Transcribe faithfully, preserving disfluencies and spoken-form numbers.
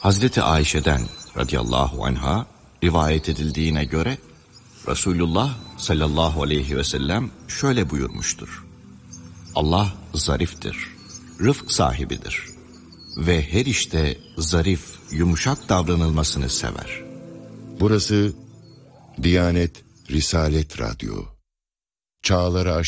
Hazreti Ayşe'den radıyallahu anha rivayet edildiğine göre Resulullah sallallahu aleyhi ve sellem şöyle buyurmuştur. Allah zariftir, rıfk sahibidir ve her işte zarif, yumuşak davranılmasını sever. Burası Diyanet Risalet Radyo. Çağları